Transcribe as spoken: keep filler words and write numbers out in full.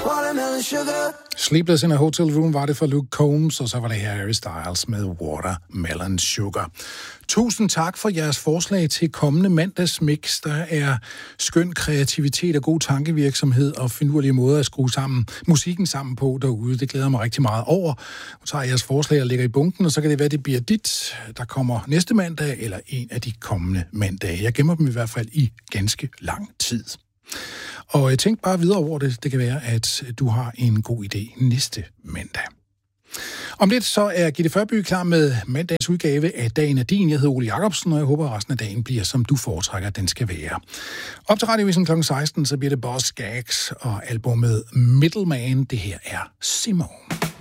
Watermelon sugar. Sleepless in a Hotel Room var det for Luke Combs, og så var det her Harry Styles med Watermelon Sugar. Tusind tak for jeres forslag til kommende mandagsmix. Der er skøn kreativitet og god tankevirksomhed og finurlige måder at skrue sammen, musikken sammen på derude. Det glæder mig rigtig meget over. Nu tager jeg jeres forslag og lægger i bunken, og så kan det være, det bliver dit, der kommer næste mandag eller en af de kommende mandage. Jeg gemmer dem i hvert fald i ganske lang tid. Og jeg tænkte bare videre over det. Det kan være, at du har en god idé næste mandag. Om lidt så er Gitte Førby klar med mandagens udgave af Dagen er din. Jeg hedder Ole Jacobsen, og jeg håber, at resten af dagen bliver, som du foretrækker, den skal være. Op til Radiovisen klokken seksten, så bliver det Boss Gags og albumet Middleman. Det her er Simone.